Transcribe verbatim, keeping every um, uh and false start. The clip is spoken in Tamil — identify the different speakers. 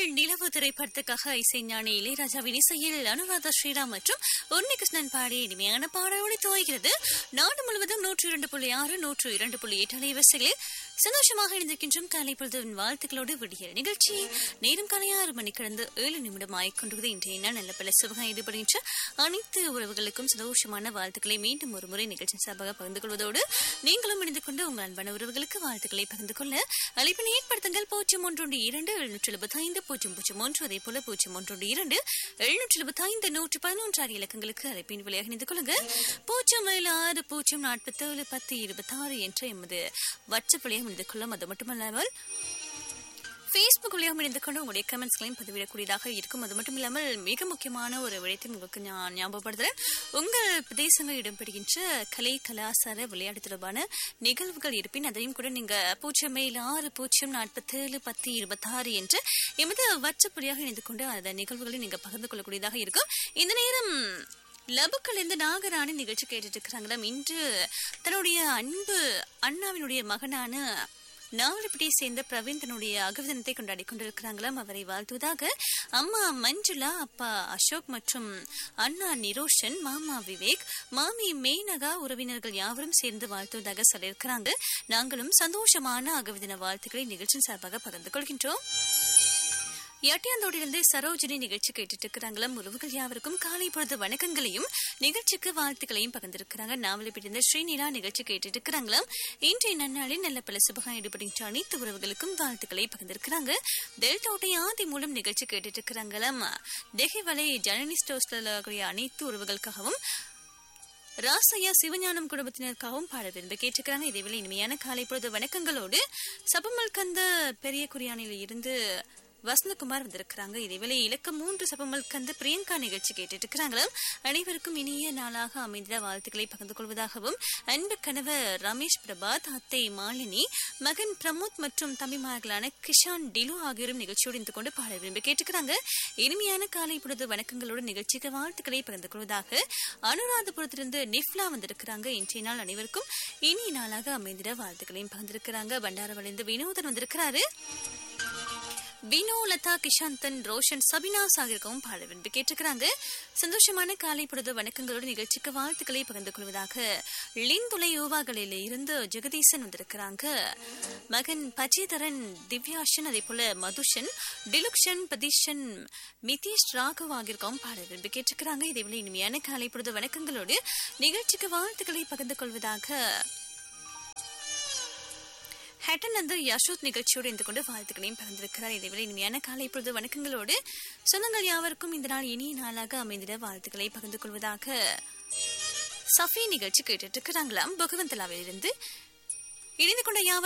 Speaker 1: நிலவு திரைப்படத்துக்காக இசைஞானி இளையராஜாவின் இசையில் அனுராதா ஸ்ரீராம் மற்றும் உன்னிகிருஷ்ணன் பாடி இனிமையான பாடல்களை துவகிறது. நாடு முழுவதும் நூற்று இரண்டு புள்ளி ஆறு நூற்று இரண்டு புள்ளி எட்டு அலைவரிசைகளில் சந்தோஷமாக இணைந்திருக்கின்றோம். காலை பொழுதுவின் வாழ்த்துக்களோடு விடியல் நிகழ்ச்சி நேரம் காலை ஆறு மணி கடந்து ஏழு நிமிடம் ஆய்கொண்டிருக்கிறது. இன்றைய நாள் நல்ல பல சுபகம் ஈடுபடுகின்ற அனைத்து உறவுகளுக்கும் சந்தோஷமான வாழ்த்துக்களை மீண்டும் ஒரு முறை நிகழ்ச்சி சார்பாக பகிர்ந்து கொள்வதோடு நீங்களும் இணைந்து கொண்டு உங்கள் அன்பான உறவுகளுக்கு வாழ்த்துக்களை பகிர்ந்து கொள்ள அழைப்பினை ஏற்படுத்துங்கள். பூஜ்ஜியம் ஒன்று இரண்டு எழுநூற்றி எழுபத்தி ஐந்து பூஜ்ஜியம் பூஜ்ஜியம் ஒன்று அதே போல பூஜ்ஜியம் ஒன்று இரண்டு எழுநூற்றி எழுபத்தி ஐந்து நூற்று பதினொன்று ஆறு இலக்கங்களுக்கு அழைப்பின் விலையாக இணைந்து கொள்ளுங்க. பூஜ்ஜியம் ஏழு ஆறு பூஜ்ஜியம் நாற்பத்தி ஏழு பத்து இருபத்தி ஆறு என்ற எமது வாட்ஸ்அப் வழியாக இணைந்து கொள்ளும். அது மட்டுமல்லாமல் Facebook வழியாக இணைந்து கொண்டு உங்களுடைய கமெண்ட்ஸ்களையும் பதிவிடக்கூடியதாக இருக்கும். அது மட்டும் இல்லாமல் மிக முக்கியமான ஒரு விடயத்தை உங்களுக்கு நான் ஞாபகப்படுத்துறேன். உங்கள் பிரதேசங்கள் இடம்பெறுகின்ற கலை கலாச்சார விளையாட்டு தொடர்பான நிகழ்வுகள் இருப்பின் அதையும் கூட நீங்க பூஜ்ஜியம் ஏழு ஆறு பூஜ்ஜியம் நாற்பத்தி ஏழு பத்து இருபத்தி ஆறு என்று எமது வாட்ஸ்அப் வழியாக இணைந்து கொண்டு அந்த நிகழ்வுகளை நீங்க பகிர்ந்து கொள்ளக்கூடியதாக இருக்கும். இந்த நேரம் லபுக்கள் இருந்து நாகராணி நிகழ்ச்சி கேட்டுட்டு இருக்கிறாங்களா. இன்று தன்னுடைய அன்பு அண்ணாவினுடைய மகனான நாவலப்பட்டியை சேர்ந்த பிரவீன் தன்னுடைய அகவிதனத்தை கொண்டாடி கொண்டிருக்கிறாங்களாம். அவரை வாழ்த்துவதாக அம்மா மஞ்சுளா, அப்பா அசோக் மற்றும் அண்ணா நிரோஷன், மாமா விவேக், மாமி மேனகா உறவினர்கள் யாவரும் சேர்ந்து வாழ்த்துவதாக சொல்லியிருக்கிறாங்க. நாங்களும் சந்தோஷமான அகவிதன வாழ்த்துக்களை நிகழ்ச்சியின் சார்பாக பகிர்ந்து கொள்கின்றோம். எட்டியாந்தோடிலிருந்து சரோஜினி நிகழ்ச்சி கேட்டுட்டு இருக்கிறாங்களாம். உறவுகள் யாவருக்கும் காலை பொழுது வணக்கங்களையும் நிகழ்ச்சிக்கு வாழ்த்துக்களையும் பகிர்ந்திருக்கிறாங்க. நாவலப்பட்டிருந்த ஸ்ரீநிலா நிகழ்ச்சி கேட்டுட்டு இருக்கிறாங்களாம். இன்றைய நன்னாளில் நல்ல பல சுபகம் ஈடுபடுகின்ற அனைத்து உறவுகளுக்கும் வாழ்த்துக்களை பகிர்ந்திருக்கிறாங்க. டெல்டோட்டை ஆதி மூலம் நிகழ்ச்சி கேட்டுட்டு இருக்கிறாங்களாம். தெஹிவலை ஜனனி ஸ்டோஸ்ல அனைத்து உறவுகளுக்காகவும் ராசையா சிவஞானம் குடும்பத்தினருக்காகவும் பாட விரும்பி கேட்டுக்கிறாங்க. இதேவேளை இனிமையான காலை பொழுது வணக்கங்களோடு சபமல் கந்த பெரிய குறியானில் இருந்து வசந்தகுமார் வந்திருக்கிறாங்க. இதேவேளை இலக்கம் மூன்று சபமல் கந்து பிரியங்கா நிகழ்ச்சி கேட்டுட்டு இருக்கிறாங்களும். அனைவருக்கும் இனிய நாளாக அமைந்த வாழ்த்துக்களை பகிர்ந்து கொள்வதாகவும் அன்பு கணவர் ரமேஷ் பிரபாத், அத்தை மாலினி, மகன் பிரமோத் மற்றும் தம்பிமார்களான கிஷான் டிலு ஆகியோரும் நிகழ்ச்சியோடு இருந்து கொண்டு பாட விரும்பி கேட்டுக்கிறாங்க. இனிமையான காலை பொழுது வணக்கங்களோடு நிகழ்ச்சிக்கு வாழ்த்துக்களை பகிர்ந்து கொள்வதாக அனுராதபுரத்திலிருந்து நிஃப்லா வந்திருக்கிறாங்க. இன்றைய நாள் அனைவருக்கும் இனிய நாளாக அமைந்திட வாழ்த்துக்களையும் பகிர்ந்திருக்கிறாங்க. பண்டாரவளிந்து வினோதன் வந்திருக்கிறாரு. வினோ, லதா, கிஷாந்தன், ரோஷன், சபினா சாகருக்கவும் பாட விரும்பி கேட்டுக்கிறாங்க. சந்தோஷமான காலை பொழுது வணக்கங்களோடு நிகழ்ச்சிக்கு வாழ்த்துக்களை பகிர்ந்து கொள்வதாக லிந்துளை யோவாகளில் இருந்து ஜெகதீசன் வந்திருக்கிறாங்க. மகன் பஜிதரன், திவ்யாஷன், அதே போல மதுஷன், டிலுக்ஷன், பதீஷன், மிதீஷ், ராகவ் ஆகியோருக்கவும் பாட விரும்பி கேட்டுக்கிறாங்க. இதேவேளை இனிமையான காலை பொழுது வணக்கங்களோடு நிகழ்ச்சிக்கு வாழ்த்துக்களை பகிர்ந்து கொள்வதாக ஹேட்டன் வந்து யசோத் நிகழ்ச்சியோடு இருந்து கொண்டு வாழ்த்துக்களையும் பகிர்ந்திருக்கிறார். இதேவேளை இனிமையான காலை பொழுது வணக்கங்களோடு சொந்தங்கள் யாவருக்கும் இந்த நாள் இனிய நாளாக அமைந்திட வாழ்த்துக்களை பகிர்ந்து கொள்வதாக சஃபி நிகழ்ச்சி கேட்டுட்டு இருக்கிறாங்களாம். பகவந்தலாவில் இருந்து இணைந்து கொண்ட யாவர்